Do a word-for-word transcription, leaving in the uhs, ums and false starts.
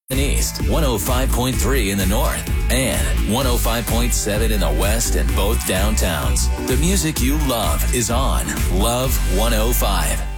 in the East, one oh five point three in the North, and one oh five point seven in the West and both downtowns. The music you love is on Love one oh five.